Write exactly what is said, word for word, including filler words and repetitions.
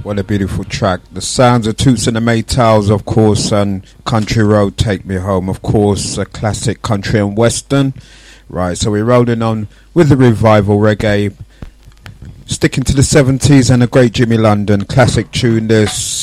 What a beautiful track. The sounds of Toots and the Maytals, of course, and Country Road, Take Me Home, of course, a classic country and western. Right, so we're rolling on with the revival reggae, sticking to the seventies and a great Jimmy London classic tune. This